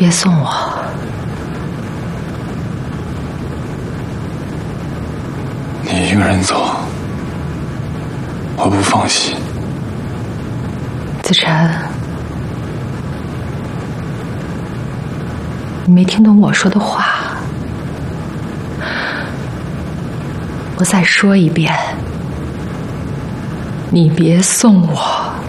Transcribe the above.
别送我。 你一个人走，我不放心。 子晨，你没听懂我说的话。我再说一遍，你别送我。